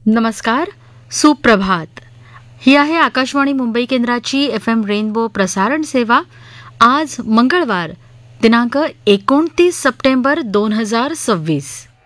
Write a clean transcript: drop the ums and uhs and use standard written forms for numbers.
नमस्कार, सुप्रभात. ही आहे आकाशवाणी मुंबई केंद्राची FM रेनबो प्रसारण सेवा. आज मंगळवार दिनांक 29 सप्टेंबर 2026.